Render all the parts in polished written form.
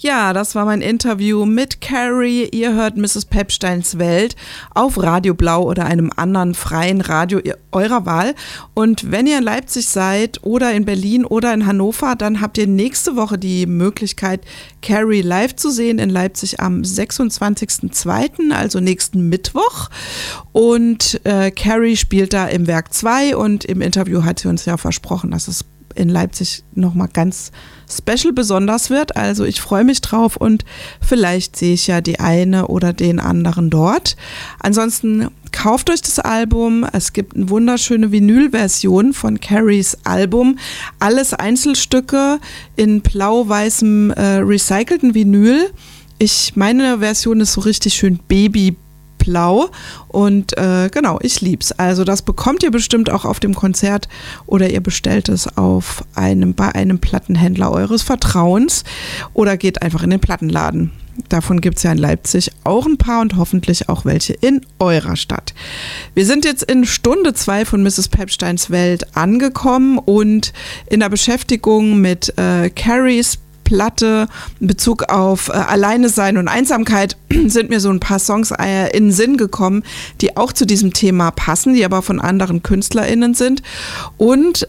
Ja, das war mein Interview mit Carrie. Ihr hört Mrs. Pepsteins Welt auf Radio Blau oder einem anderen freien Radio eurer Wahl. Und wenn ihr in Leipzig seid oder in Berlin oder in Hannover, dann habt ihr nächste Woche die Möglichkeit, Carrie live zu sehen in Leipzig am 26.02., also nächsten Mittwoch. Und Carrie spielt da im Werk 2 und im Interview hat sie uns ja versprochen, dass es in Leipzig nochmal ganz special besonders wird. Also ich freue mich drauf und vielleicht sehe ich ja die eine oder den anderen dort. Ansonsten kauft euch das Album. Es gibt eine wunderschöne Vinyl-Version von Carries Album. Alles Einzelstücke in blau-weißem recycelten Vinyl. Meine Version ist so richtig schön babyblau und genau, ich lieb's. Also das bekommt ihr bestimmt auch auf dem Konzert oder ihr bestellt es bei einem Plattenhändler eures Vertrauens oder geht einfach in den Plattenladen. Davon gibt es ja in Leipzig auch ein paar und hoffentlich auch welche in eurer Stadt. Wir sind jetzt in Stunde 2 von Mrs. Pepsteins Welt angekommen und in der Beschäftigung mit Carries Platte in Bezug auf Alleine sein und Einsamkeit sind mir so ein paar Songs in den Sinn gekommen, die auch zu diesem Thema passen, die aber von anderen KünstlerInnen sind. Und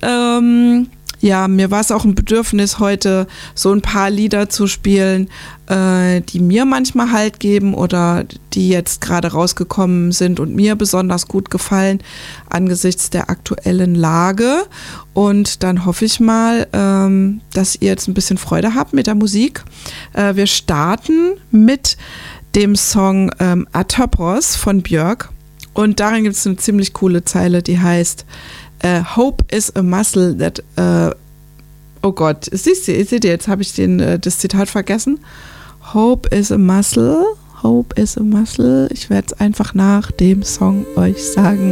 mir war es auch ein Bedürfnis, heute so ein paar Lieder zu spielen, die mir manchmal Halt geben oder die jetzt gerade rausgekommen sind und mir besonders gut gefallen angesichts der aktuellen Lage. Und dann hoffe ich mal, dass ihr jetzt ein bisschen Freude habt mit der Musik. Wir starten mit dem Song Atopos von Björk. Und darin gibt es eine ziemlich coole Zeile, die heißt Hope is a muscle that oh Gott, seht ihr, jetzt habe ich das Zitat vergessen. Hope is a muscle. Ich werde es einfach nach dem Song euch sagen.